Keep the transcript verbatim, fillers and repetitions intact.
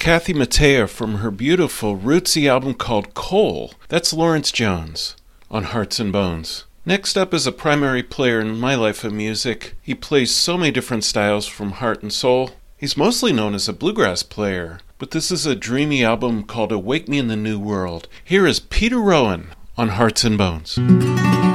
Kathy Mattea from her beautiful rootsy album called Coal. That's Lawrence Jones on Hearts and Bones. Next up is a primary player in my life of music. He plays so many different styles from heart and soul. He's mostly known as a bluegrass player, but this is a dreamy album called Awake Me in the New World. Here is Peter Rowan on Hearts and Bones.